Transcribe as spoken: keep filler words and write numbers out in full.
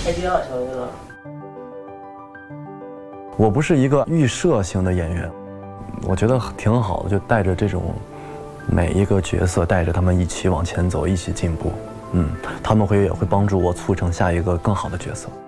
台阶了，小鱼了。 我不是一个预设型的演员，我觉得挺好的，就带着这种每一个角色，带着他们一起往前走，一起进步。嗯，他们会也会帮助我促成下一个更好的角色。